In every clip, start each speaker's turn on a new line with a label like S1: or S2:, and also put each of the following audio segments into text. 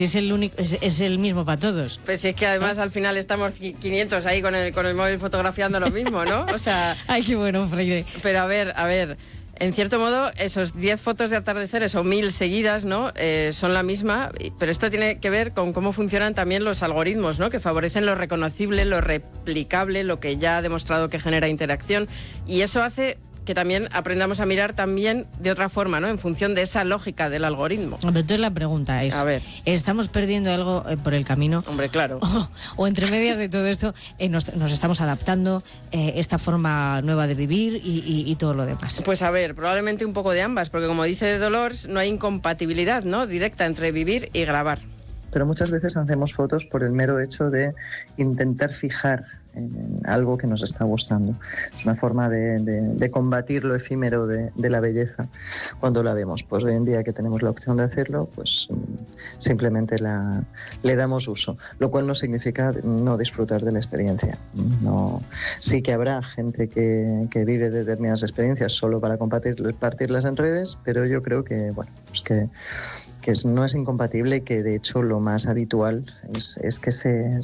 S1: Es el único, es el mismo para todos.
S2: Pues es que además al final estamos 500 ahí con el móvil fotografiando lo mismo, ¿no? O sea...
S1: Ay, qué bueno, Freire.
S2: Pero a ver, en cierto modo, esos 10 fotos de atardeceres o 1000 seguidas, ¿no? Son la misma, pero esto tiene que ver con cómo funcionan también los algoritmos, ¿no? Que favorecen lo reconocible, lo replicable, lo que ya ha demostrado que genera interacción. Y eso hace que también aprendamos a mirar también de otra forma, ¿no? En función de esa lógica del algoritmo.
S1: Entonces la pregunta es,
S2: a ver,
S1: ¿estamos perdiendo algo por el camino?
S2: Hombre, claro.
S1: O entre medias de todo esto nos estamos adaptando esta forma nueva de vivir y todo lo demás.
S2: Pues a ver, probablemente un poco de ambas, porque como dice Dolores, no hay incompatibilidad, ¿no? Directa entre vivir y grabar.
S3: Pero muchas veces hacemos fotos por el mero hecho de intentar fijar en algo que nos está gustando. Es una forma de combatir lo efímero de la belleza cuando la vemos. Pues hoy en día que tenemos la opción de hacerlo, pues simplemente le damos uso, lo cual no significa no disfrutar de la experiencia. No, sí que habrá gente que vive de determinadas experiencias solo para compartirlas en redes, pero yo creo que, bueno, pues que no es incompatible y que de hecho lo más habitual es que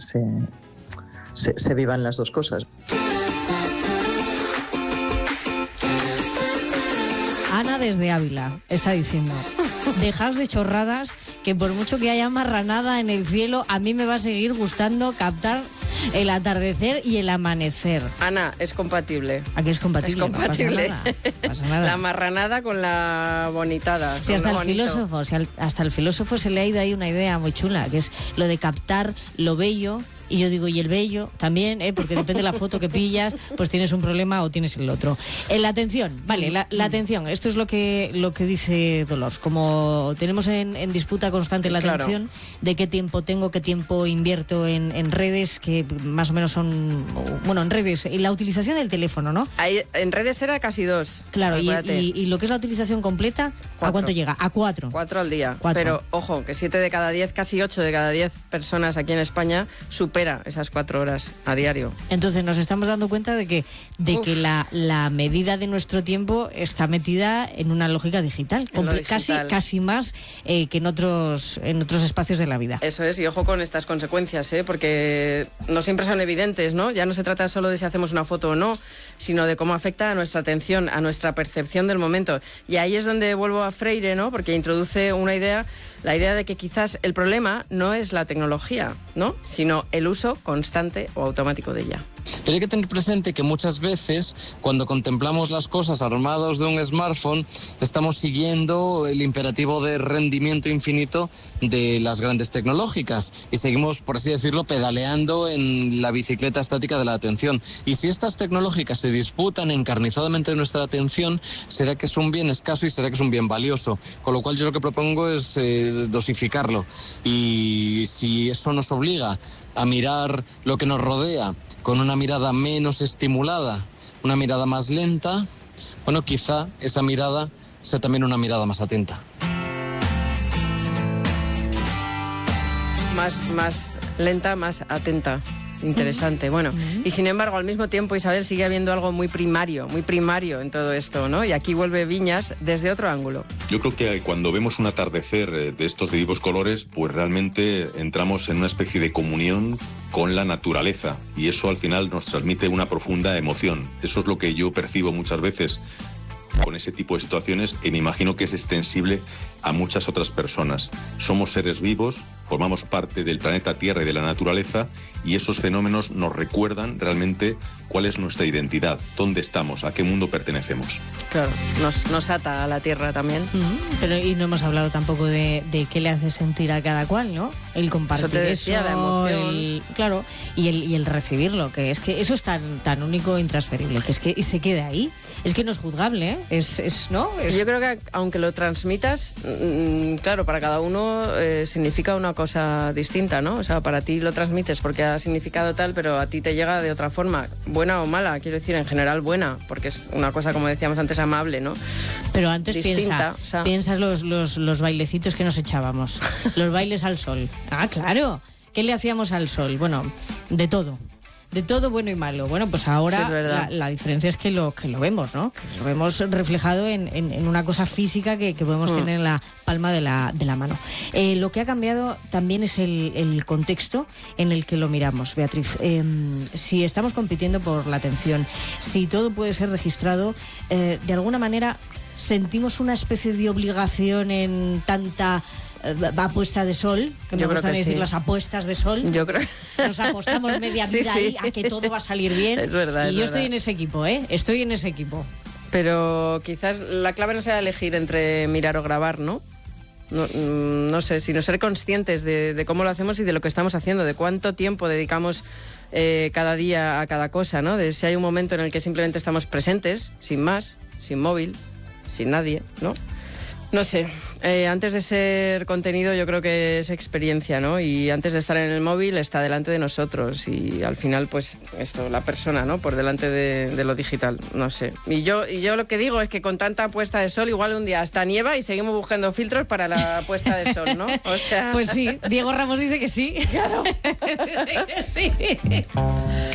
S3: se vivan las dos cosas.
S1: Ana desde Ávila está diciendo: dejaos de chorradas, que por mucho que haya marranada en el cielo, a mí me va a seguir gustando captar el atardecer y el amanecer.
S2: Ana, es compatible.
S1: ¿A qué es compatible?
S2: Es compatible.
S1: No pasa nada.
S2: La marranada con la bonitada.
S1: Sí, hasta el filósofo se le ha ido ahí una idea muy chula, que es lo de captar lo bello. Y yo digo, y el bello también, porque depende de la foto que pillas, pues tienes un problema o tienes el otro. La atención, vale, la atención, esto es lo que dice Dolores. Como tenemos en disputa constante la atención, de qué tiempo tengo, qué tiempo invierto en redes, que más o menos son, bueno, en redes, y la utilización del teléfono, ¿no?
S2: En redes era casi 2.
S1: Claro, y lo que es la utilización completa, 4. ¿A cuánto llega? A 4.
S2: 4 al día.
S1: 4.
S2: Pero, ojo, que 7 de cada 10, casi 8 de cada 10 personas aquí en España supera esas 4 horas a diario.
S1: Entonces nos estamos dando cuenta de que la medida de nuestro tiempo está metida en una lógica digital, casi más que en otros espacios de la vida.
S2: Eso es, y ojo con estas consecuencias, porque no siempre son evidentes, ¿no? Ya no se trata solo de si hacemos una foto o no, sino de cómo afecta a nuestra atención, a nuestra percepción del momento. Y ahí es donde vuelvo a Freire, ¿no? Porque introduce una idea, la idea de que quizás el problema no es la tecnología, ¿no? Sino el uso constante o automático de ella.
S4: Pero hay que tener presente que muchas veces, cuando contemplamos las cosas armados de un smartphone, estamos siguiendo el imperativo de rendimiento infinito de las grandes tecnológicas y seguimos, por así decirlo, pedaleando en la bicicleta estática de la atención. Y si estas tecnológicas se disputan encarnizadamente de nuestra atención, será que es un bien escaso y será que es un bien valioso. Con lo cual yo lo que propongo es dosificarlo. Y si eso nos obliga a mirar lo que nos rodea con una mirada menos estimulada, una mirada más lenta, bueno, quizá esa mirada sea también una mirada más atenta.
S2: Más lenta, más atenta. Interesante. Bueno, y sin embargo, al mismo tiempo, Isabel, sigue habiendo algo muy primario en todo esto, ¿no? Y aquí vuelve Viñas desde otro ángulo.
S5: Yo creo que cuando vemos un atardecer de estos de vivos colores, pues realmente entramos en una especie de comunión con la naturaleza y eso al final nos transmite una profunda emoción. Eso es lo que yo percibo muchas veces con ese tipo de situaciones y me imagino que es extensible a muchas otras personas. Somos seres vivos, formamos parte del planeta Tierra y de la naturaleza y esos fenómenos nos recuerdan realmente cuál es nuestra identidad, dónde estamos, a qué mundo pertenecemos.
S2: Claro, nos ata a la Tierra también.
S1: Pero y no hemos hablado tampoco de qué le hace sentir a cada cual, ¿no? El compartir
S2: eso, te decía, la emoción.
S1: Claro, y el recibirlo, que es que eso es tan único e intransferible, que es que y se queda ahí. Es que no es juzgable, ¿eh? ¿no?
S2: Yo creo que aunque lo transmitas, claro, para cada uno significa una cosa distinta, ¿no? O sea, para ti lo transmites porque ha significado tal, pero a ti te llega de otra forma, buena o mala, quiero decir, en general buena, porque es una cosa, como decíamos antes, amable, ¿no?
S1: Pero antes
S2: distinta,
S1: piensa los bailecitos que nos echábamos, los bailes al sol. Ah, claro, ¿qué le hacíamos al sol? Bueno, de todo. de todo bueno y malo. Bueno, pues ahora
S2: sí,
S1: la diferencia es que lo vemos, ¿no? Que lo vemos reflejado en una cosa física que podemos tener en la palma de la mano. Lo que ha cambiado también es el contexto en el que lo miramos, Beatriz. Si estamos compitiendo por la atención, si todo puede ser registrado, de alguna manera sentimos una especie de obligación en tanta apuesta de sol, que me gusta decir las apuestas de sol.
S2: Yo creo.
S1: Nos apostamos media vida ahí a que todo va a salir bien.
S2: Es verdad.
S1: Y yo estoy en ese equipo, estoy en ese equipo.
S2: Pero quizás la clave no sea elegir entre mirar o grabar, ¿no? No sé, sino ser conscientes de cómo lo hacemos y de lo que estamos haciendo, de cuánto tiempo dedicamos cada día a cada cosa, ¿no? De si hay un momento en el que simplemente estamos presentes, sin más, sin móvil, sin nadie, ¿no? No sé, antes de ser contenido yo creo que es experiencia, ¿no? Y antes de estar en el móvil está delante de nosotros y al final pues esto, la persona, ¿no? Por delante de lo digital, no sé. Y yo lo que digo es que con tanta puesta de sol igual un día hasta nieva y seguimos buscando filtros para la puesta de sol, ¿no? O sea...
S1: Pues sí, Diego Ramos dice que sí.
S2: Claro.
S1: Dice que sí.